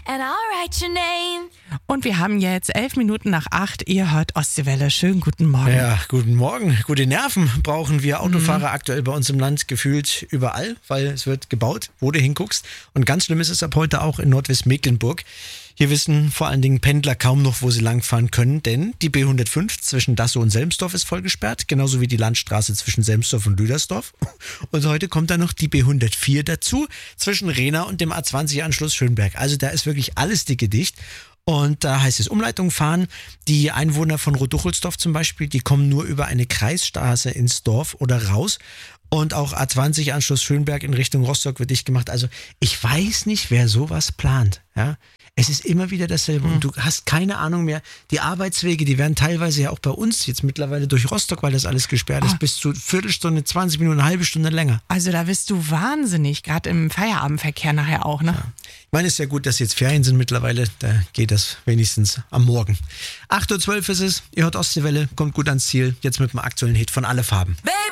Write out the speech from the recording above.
and I'll write your name. Und wir haben jetzt 11:11. Ihr hört Ostseewelle. Schönen guten Morgen. Ja, guten Morgen. Gute Nerven brauchen wir Autofahrer aktuell bei uns im Land gefühlt überall, weil es wird gebaut, wo du hinguckst. Und ganz schlimm ist es ab heute auch in Nordwestmecklenburg. Hier wissen vor allen Dingen Pendler kaum noch, wo sie langfahren können, denn die B105 zwischen Dassow und Selmsdorf ist voll gesperrt, genauso wie die Landstraße zwischen Selmsdorf und Lüdersdorf. Und heute kommt dann noch die B104 dazu, zwischen Rehna und dem A20-Anschluss Schönberg. Also da ist wirklich alles dicke dicht. Und da heißt es Umleitung fahren. Die Einwohner von Roduchelsdorf zum Beispiel, die kommen nur über eine Kreisstraße ins Dorf oder raus. Und auch A20 Anschluss Schönberg in Richtung Rostock wird dicht gemacht. Also ich weiß nicht, wer sowas plant. Ja? Es ist immer wieder dasselbe und du hast keine Ahnung mehr. Die Arbeitswege, die werden teilweise ja auch bei uns jetzt mittlerweile durch Rostock, weil das alles gesperrt ist, bis zu Viertelstunde, 20 Minuten, eine halbe Stunde länger. Also da bist du wahnsinnig, gerade im Feierabendverkehr nachher auch, ne? Ja. Ich meine, es ist ja gut, dass jetzt Ferien sind mittlerweile, da geht das wenigstens am Morgen. 8:12 Uhr ist es, ihr hört Ostseewelle, kommt gut ans Ziel, jetzt mit dem aktuellen Hit von Alle Farben. Baby,